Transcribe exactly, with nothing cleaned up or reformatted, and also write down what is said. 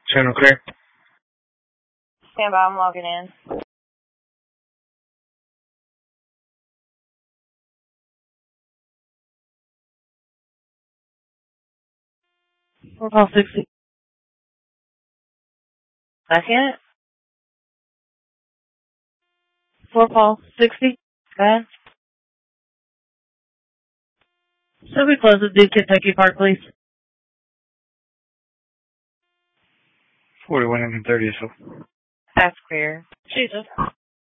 Channel clear. Stand by, I'm logging in. Four call sixty. Second. Four call sixty. Go ahead. So we close at Duke Kentucky Park, please. Forty-one and thirty. So. That's clear. Jesus.